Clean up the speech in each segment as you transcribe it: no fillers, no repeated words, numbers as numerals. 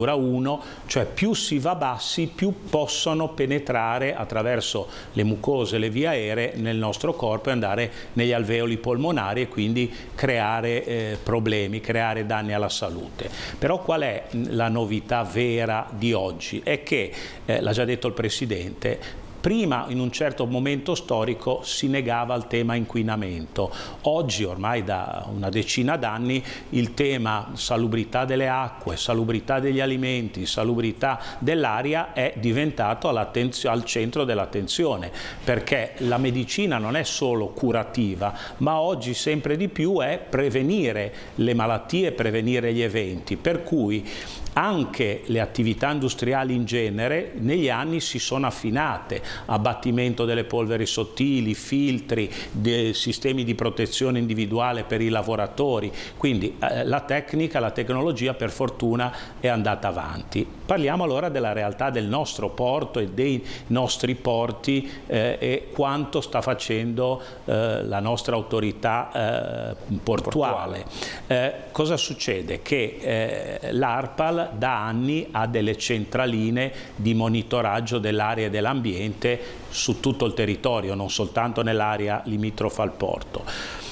1, cioè più si va bassi, più possono penetrare attraverso le mucose e le vie aeree nel nostro corpo e andare negli alveoli polmonari e quindi creare problemi, creare danni alla salute. Però qual è la novità vera di oggi? È che, l'ha già detto il Presidente, prima, in un certo momento storico, si negava al tema inquinamento. Oggi, ormai da una decina d'anni, il tema salubrità delle acque, salubrità degli alimenti, salubrità dell'aria è diventato al centro dell'attenzione, perché la medicina non è solo curativa, ma oggi sempre di più è prevenire le malattie, prevenire gli eventi, per cui anche le attività industriali in genere negli anni si sono affinate, abbattimento delle polveri sottili, filtri, sistemi di protezione individuale per i lavoratori, quindi la tecnologia per fortuna è andata avanti. Parliamo allora della realtà del nostro porto e dei nostri porti e quanto sta facendo la nostra autorità portuale. Cosa succede? Che l'ARPAL da anni ha delle centraline di monitoraggio dell'aria e dell'ambiente su tutto il territorio, non soltanto nell'area limitrofa al porto.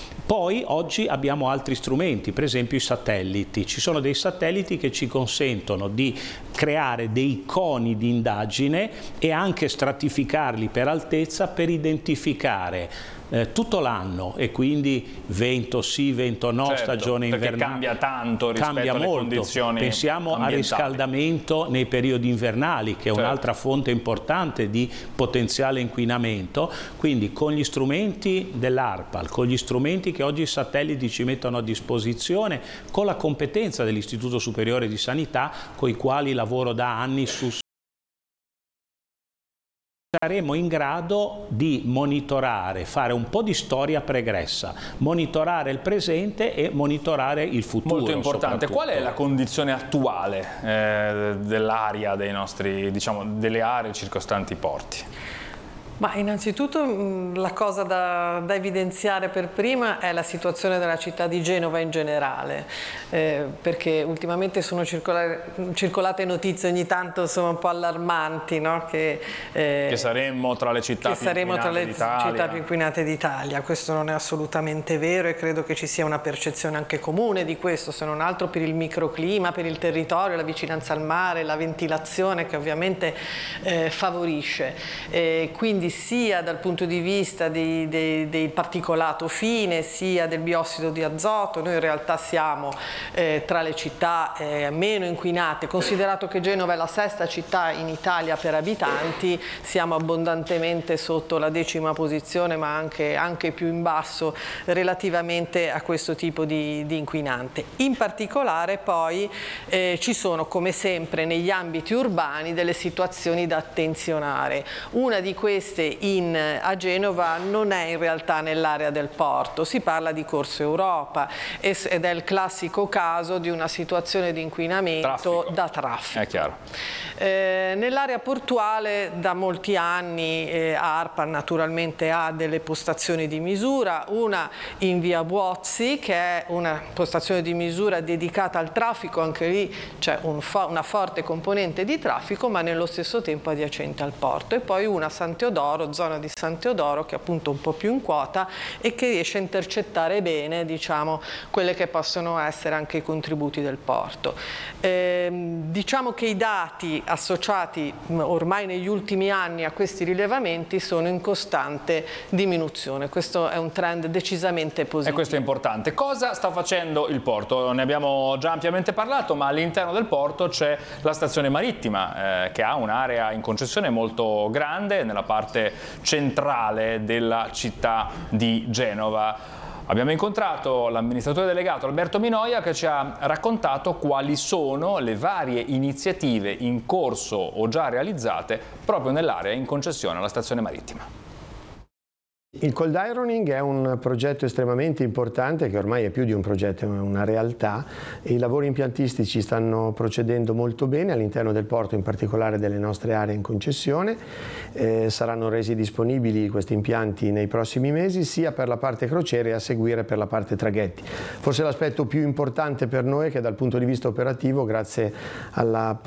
Poi oggi abbiamo altri strumenti, per esempio i satelliti. Ci sono dei satelliti che ci consentono di creare dei coni di indagine e anche stratificarli per altezza per identificare tutto l'anno, e quindi vento sì, vento no, certo, stagione invernale. Cambia tanto rispetto alle condizioni. Pensiamo al riscaldamento nei periodi invernali, che è un'altra fonte importante di potenziale inquinamento. Quindi con gli strumenti dell'ARPAL, con gli strumenti che oggi i satelliti ci mettono a disposizione, con la competenza dell'Istituto Superiore di Sanità, con i quali lavoro da anni saremo in grado di monitorare, fare un po' di storia pregressa, monitorare il presente e monitorare il futuro. Molto importante. Qual è la condizione attuale dell'area dei nostri, delle aree circostanti i porti? Ma innanzitutto la cosa da evidenziare per prima è la situazione della città di Genova in generale, perché ultimamente sono circolate notizie ogni tanto insomma un po' allarmanti, no? Che saremmo tra le città più inquinate d'Italia. Questo non è assolutamente vero e credo che ci sia una percezione anche comune di questo, se non altro per il microclima, per il territorio, la vicinanza al mare, la ventilazione che ovviamente favorisce. Quindi sia dal punto di vista del particolato fine, sia del biossido di azoto, noi in realtà siamo tra le città meno inquinate, considerato che Genova è la sesta città in Italia per abitanti, siamo abbondantemente sotto la 10ª posizione, ma anche più in basso relativamente a questo tipo di inquinante. In particolare poi ci sono, come sempre negli ambiti urbani, delle situazioni da attenzionare. Una di queste a Genova non è in realtà nell'area del porto, si parla di Corso Europa ed è il classico caso di una situazione di inquinamento da traffico. È chiaro. Nell'area portuale da molti anni ARPAL naturalmente ha delle postazioni di misura, una in via Buozzi che è una postazione di misura dedicata al traffico, anche lì c'è una forte componente di traffico ma nello stesso tempo adiacente al porto, e poi una a San Teodoro, zona di San Teodoro, che è appunto un po' più in quota e che riesce a intercettare bene, quelle che possono essere anche i contributi del porto. Diciamo che i dati associati ormai negli ultimi anni a questi rilevamenti sono in costante diminuzione. Questo è un trend decisamente positivo. E questo è importante. Cosa sta facendo il porto? Ne abbiamo già ampiamente parlato, ma all'interno del porto c'è la stazione marittima che ha un'area in concessione molto grande nella parte centrale della città di Genova. Abbiamo incontrato l'amministratore delegato Alberto Minoia, che ci ha raccontato quali sono le varie iniziative in corso o già realizzate proprio nell'area in concessione alla stazione marittima. Il cold ironing è un progetto estremamente importante che ormai è più di un progetto, è una realtà, e i lavori impiantistici stanno procedendo molto bene all'interno del porto, in particolare delle nostre aree in concessione. Saranno resi disponibili questi impianti nei prossimi mesi, sia per la parte crociere e a seguire per la parte traghetti. Forse l'aspetto più importante per noi è che dal punto di vista operativo, grazie alla